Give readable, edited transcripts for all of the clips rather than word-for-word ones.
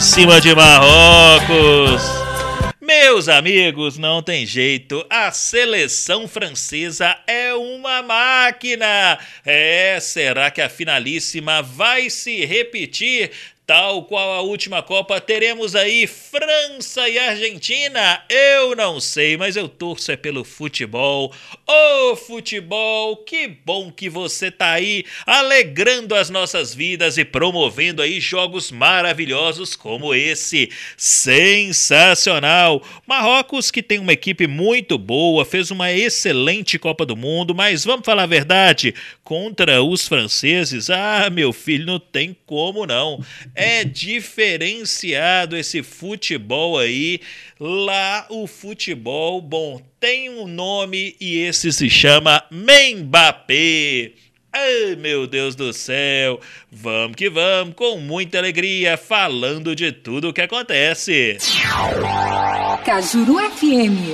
cima de Marrocos. Meus amigos, não tem jeito, a seleção francesa é uma máquina. Será que a finalíssima vai se repetir? Tal qual a última Copa, teremos aí França e Argentina? Eu não sei, mas eu torço pelo futebol. Ô futebol, que bom que você tá aí alegrando as nossas vidas e promovendo aí jogos maravilhosos como esse. Sensacional! Marrocos, que tem uma equipe muito boa, fez uma excelente Copa do Mundo, mas vamos falar a verdade, contra os franceses, meu filho, não tem como não. É diferenciado esse futebol aí. Lá o futebol, bom, tem um nome e esse se chama Mbappé. Ai, meu Deus do céu. Vamos que vamos, com muita alegria, falando de tudo o que acontece. Cajuru FM.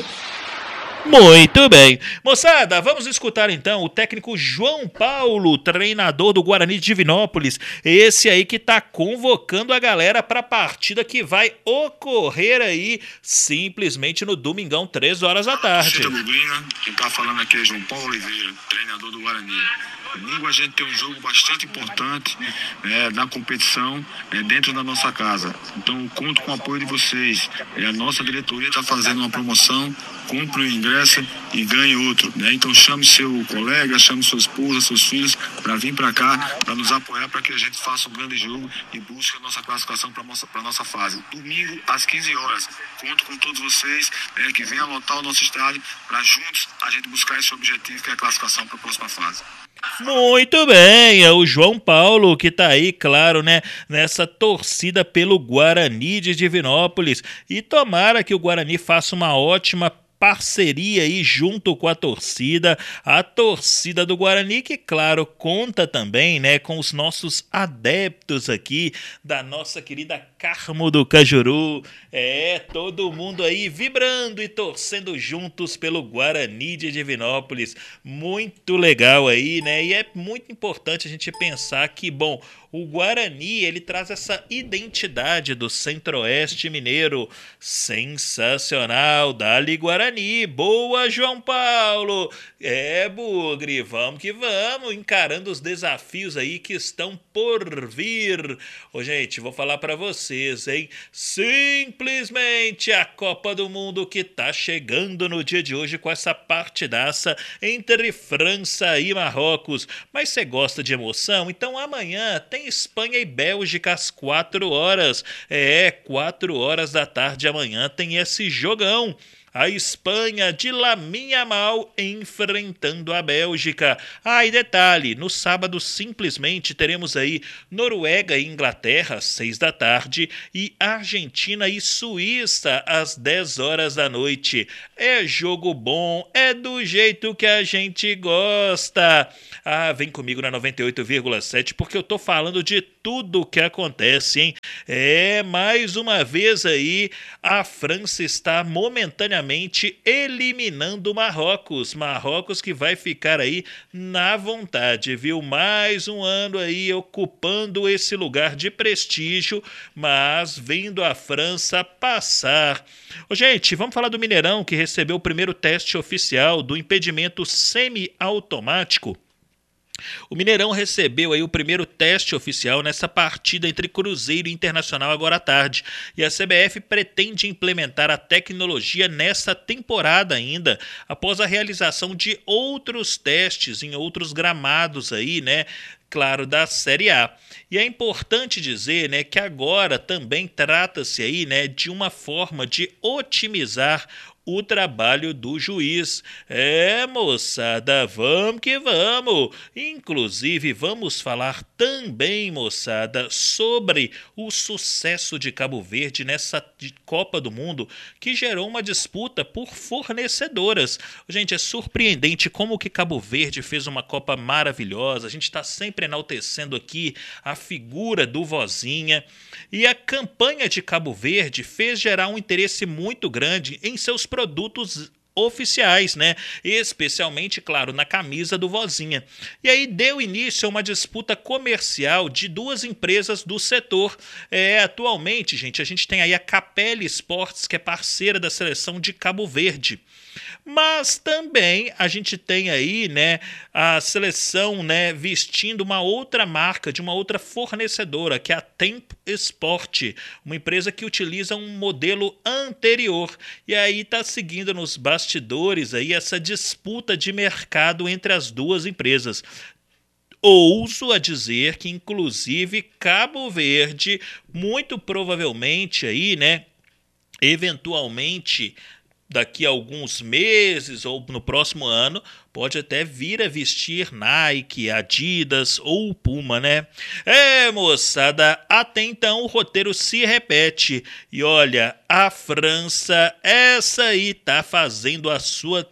Muito bem. Moçada, vamos escutar então o técnico João Paulo, treinador do Guarani de Divinópolis. Esse aí que tá convocando a galera para a partida que vai ocorrer aí simplesmente no domingão, 3h da tarde. Quem tá falando aqui é João Paulo Oliveira, treinador do Guarani. Domingo a gente tem um jogo bastante importante na competição dentro da nossa casa. Então conto com o apoio de vocês. A nossa diretoria está fazendo uma promoção, compre o ingresso e ganhe outro. Então chame seu colega, chame sua esposa, seus filhos para vir para cá, para nos apoiar, para que a gente faça um grande jogo e busque a nossa classificação para a nossa fase. Domingo às 15 horas. Conto com todos vocês que venham lotar o nosso estádio para juntos a gente buscar esse objetivo que é a classificação para a próxima fase. Muito bem, é o João Paulo que tá aí, claro, né, nessa torcida pelo Guarani de Divinópolis, e tomara que o Guarani faça uma ótima parceria aí junto com a torcida do Guarani, que claro, conta também, né, com os nossos adeptos aqui da nossa querida Carmo do Cajuru. Todo mundo aí vibrando e torcendo juntos pelo Guarani de Divinópolis. Muito legal aí, né? E é muito importante a gente pensar que, bom, o Guarani, ele traz essa identidade do Centro-Oeste mineiro. Sensacional, dali Guarani. Boa, João Paulo. Bugre, vamos que vamos, encarando os desafios aí que estão por vir. Gente, vou falar pra vocês, hein? Simplesmente a Copa do Mundo que tá chegando no dia de hoje com essa partidaça entre França e Marrocos. Mas você gosta de emoção? Então amanhã tem Espanha e Bélgica às 4h. 4h da tarde amanhã tem esse jogão. A Espanha de Lamine Yamal enfrentando a Bélgica. E detalhe, no sábado simplesmente teremos aí Noruega e Inglaterra às 6 da tarde e Argentina e Suíça às 10h da noite. É jogo bom, é do jeito que a gente gosta. Vem comigo na 98,7 porque eu tô falando de tudo que acontece, hein? Mais uma vez aí, a França está momentaneamente eliminando o Marrocos. Marrocos que vai ficar aí na vontade, viu? Mais um ano aí ocupando esse lugar de prestígio, mas vendo a França passar. Gente, vamos falar do Mineirão, que recebeu o primeiro teste oficial do impedimento semiautomático. O Mineirão recebeu aí o primeiro teste oficial nessa partida entre Cruzeiro e Internacional agora à tarde. E a CBF pretende implementar a tecnologia nessa temporada ainda, após a realização de outros testes em outros gramados aí, né? Claro, da Série A. E é importante dizer, né, que agora também trata-se aí, né, de uma forma de otimizar o trabalho do juiz. Moçada, vamos que vamos. Inclusive, vamos falar também, moçada, sobre o sucesso de Cabo Verde nessa Copa do Mundo, que gerou uma disputa por fornecedoras. Gente, é surpreendente como que Cabo Verde fez uma Copa maravilhosa. A gente está sempre enaltecendo aqui a figura do Vozinha. E a campanha de Cabo Verde fez gerar um interesse muito grande em seus produtos oficiais, né? Especialmente, claro, na camisa do Vozinha. E aí deu início a uma disputa comercial de duas empresas do setor. Atualmente, gente, a gente tem aí a Capelli Sports, que é parceira da seleção de Cabo Verde. Mas também a gente tem aí, né, a seleção, né, vestindo uma outra marca de uma outra fornecedora, que é a Tempo Sport, uma empresa que utiliza um modelo anterior. E aí está seguindo nos bastidores aí essa disputa de mercado entre as duas empresas. Ouso a dizer que, inclusive, Cabo Verde, muito provavelmente aí, né, eventualmente, daqui a alguns meses ou no próximo ano, pode até vir a vestir Nike, Adidas ou Puma, né? Moçada, até então o roteiro se repete. E olha, a França, essa aí tá fazendo a sua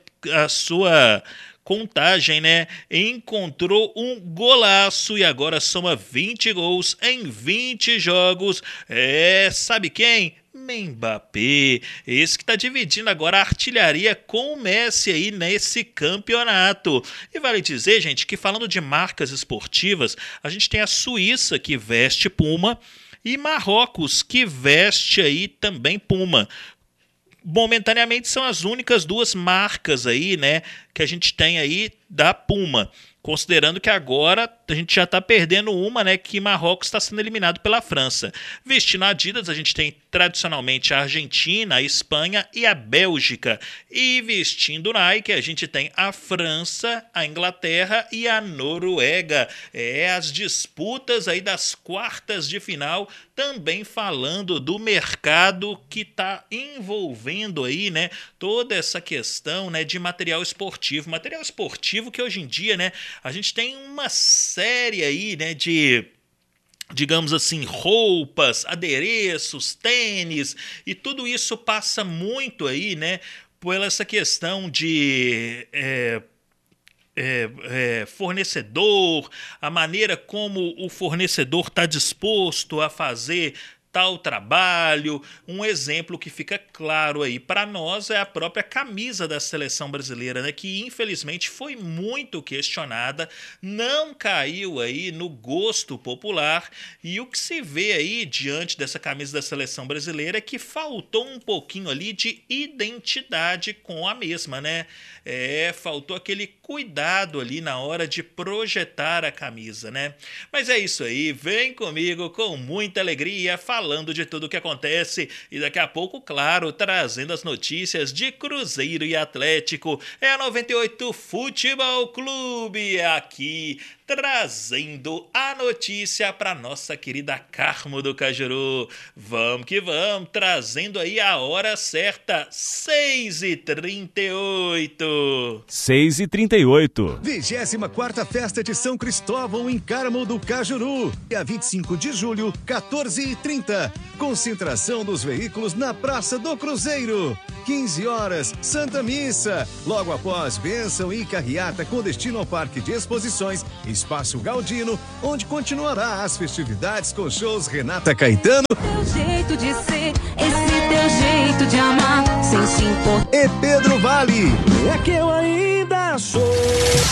contagem, né? Encontrou um golaço e agora soma 20 gols em 20 jogos. Sabe quem? Mbappé, esse que está dividindo agora a artilharia com o Messi aí nesse campeonato. E vale dizer, gente, que falando de marcas esportivas, a gente tem a Suíça, que veste Puma, e Marrocos, que veste aí também Puma. Momentaneamente são as únicas duas marcas aí, né, que a gente tem aí da Puma. Considerando que agora a gente já está perdendo uma, né, que Marrocos está sendo eliminado pela França. Vestindo a Adidas, a gente tem tradicionalmente a Argentina, a Espanha e a Bélgica. E vestindo Nike, a gente tem a França, a Inglaterra e a Noruega. As disputas aí das quartas de final, também falando do mercado que está envolvendo aí, né, toda essa questão, né, de material esportivo. Material esportivo que hoje em dia, né, a gente tem uma série aí, né, de, digamos assim, roupas, adereços, tênis, e tudo isso passa muito aí, né, por essa questão de fornecedor, a maneira como o fornecedor está disposto a fazer tal trabalho. Um exemplo que fica claro aí para nós é a própria camisa da seleção brasileira, né, que infelizmente foi muito questionada, não caiu aí no gosto popular, e o que se vê aí diante dessa camisa da seleção brasileira é que faltou um pouquinho ali de identidade com a mesma, né? Faltou aquele cuidado ali na hora de projetar a camisa, né? Mas é isso aí, vem comigo com muita alegria, falando de tudo o que acontece, e daqui a pouco, claro, trazendo as notícias de Cruzeiro e Atlético. É a 98 Futebol Clube aqui, trazendo a notícia para nossa querida Carmo do Cajuru. Vamos que vamos, trazendo aí a hora certa, 6h38. 6h38. 24ª Festa de São Cristóvão em Carmo do Cajuru. Dia 25 de julho, 14h30. Concentração dos veículos na Praça do Cruzeiro. 15 horas, Santa Missa. Logo após, bênção e carreata com destino ao Parque de Exposições, Espaço Galdino, onde continuará as festividades com shows Renata Caetano. Teu jeito de ser, esse teu jeito de amar, sem se importar. E Pedro Vale. É que eu ainda sou